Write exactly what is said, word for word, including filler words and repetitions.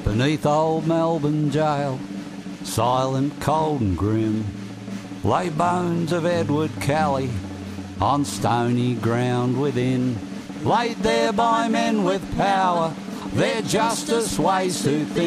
Beneath old Melbourne jail, silent, cold and grim, lay bones of Edward Kelly on stony ground within, laid there by men with power, their justice way too thin.